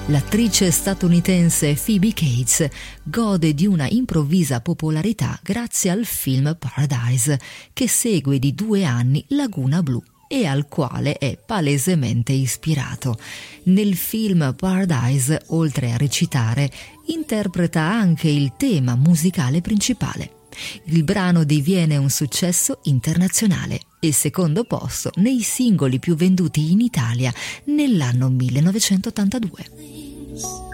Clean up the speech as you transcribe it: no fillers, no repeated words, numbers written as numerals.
L'attrice statunitense Phoebe Cates gode di una improvvisa popolarità grazie al film Paradise, che segue di 2 anni Laguna Blu e al quale è palesemente ispirato. Nel film Paradise, oltre a recitare, interpreta anche il tema musicale principale. Il brano diviene un successo internazionale e secondo posto nei singoli più venduti in Italia nell'anno 1982.